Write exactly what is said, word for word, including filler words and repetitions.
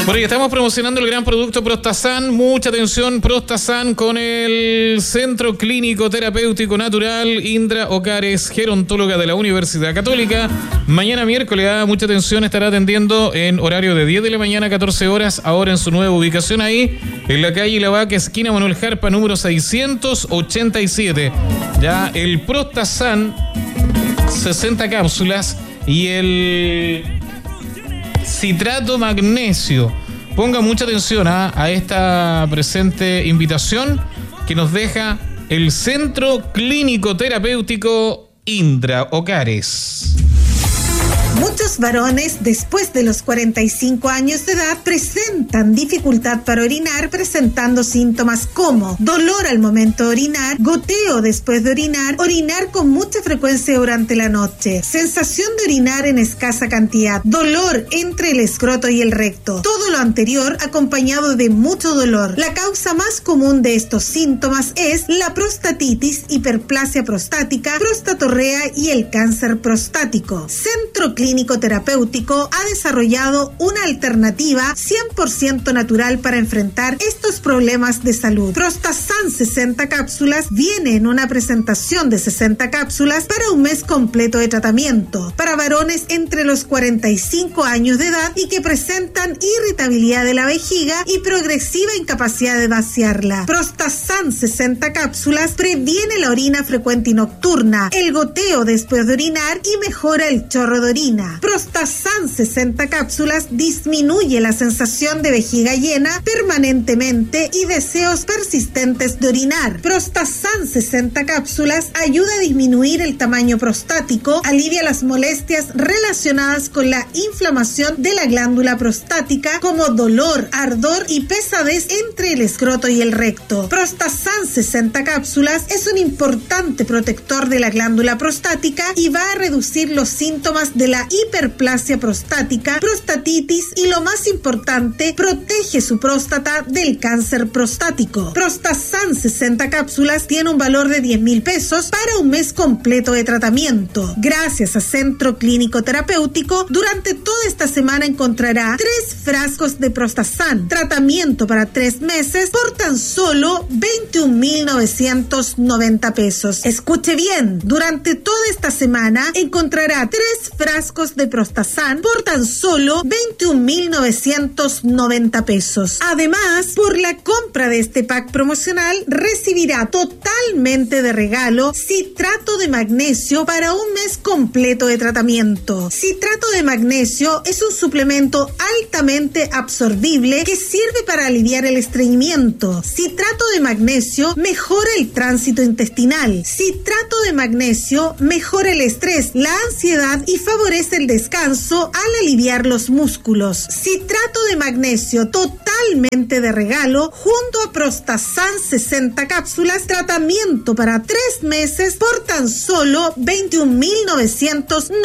Bueno, y estamos promocionando el gran producto Prostasan. Mucha atención, Prostasan con el Centro Clínico Terapéutico Natural Indra Ocares, gerontóloga de la Universidad Católica. Mañana miércoles, ah, mucha atención, estará atendiendo en horario de diez de la mañana a catorce horas, ahora en su nueva ubicación ahí, en la calle La Vaca, esquina Manuel Jarpa, número seiscientos ochenta y siete. Ya el Prostasan, sesenta cápsulas, y el citrato magnesio. Ponga mucha atención ¿eh? a esta presente invitación que nos deja el Centro Clínico Terapéutico Indra Ocares. Muchos varones después de los cuarenta y cinco años de edad presentan dificultad para orinar, presentando síntomas como dolor al momento de orinar, goteo después de orinar, orinar con mucha frecuencia durante la noche, sensación de orinar en escasa cantidad, dolor entre el escroto y el recto. Todo lo anterior acompañado de mucho dolor. La causa más común de estos síntomas es la prostatitis, hiperplasia prostática, prostatorrea y el cáncer prostático. Centro Clínico Terapéutico ha desarrollado una alternativa cien por ciento natural para enfrentar estos problemas de salud. Prostasan sesenta cápsulas viene en una presentación de sesenta cápsulas para un mes completo de tratamiento para varones entre los cuarenta y cinco años de edad y que presentan irritabilidad de la vejiga y progresiva incapacidad de vaciarla. Prostasan sesenta cápsulas previene la orina frecuente y nocturna, el goteo después de orinar y mejora el chorro de orina. Prostasan sesenta cápsulas disminuye la sensación de vejiga llena permanentemente y deseos persistentes de orinar. Prostasan sesenta cápsulas ayuda a disminuir el tamaño prostático, alivia las molestias relacionadas con la inflamación de la glándula prostática como dolor, ardor y pesadez entre el escroto y el recto. Prostasan sesenta cápsulas es un importante protector de la glándula prostática y va a reducir los síntomas de la hiperplasia prostática, prostatitis y, lo más importante, protege su próstata del cáncer prostático. Prostasan sesenta cápsulas tiene un valor de diez mil pesos para un mes completo de tratamiento. Gracias a Centro Clínico Terapéutico, durante toda esta semana encontrará tres frascos de Prostasan, tratamiento para tres meses por tan solo veintiún mil novecientos noventa pesos. Escuche bien, durante toda esta semana encontrará tres frascos de Prostasan por tan solo veintiún mil novecientos noventa pesos. Además, por la compra de este pack promocional recibirá totalmente de regalo citrato de magnesio para un mes completo de tratamiento. Citrato de magnesio es un suplemento altamente absorbible que sirve para aliviar el estreñimiento. Citrato de magnesio mejora el tránsito intestinal. Citrato de magnesio mejora el estrés, la ansiedad y favorece el descanso al aliviar los músculos. Citrato de magnesio totalmente de regalo junto a Prostasan sesenta cápsulas, tratamiento para tres meses por tan solo veintiún mil novecientos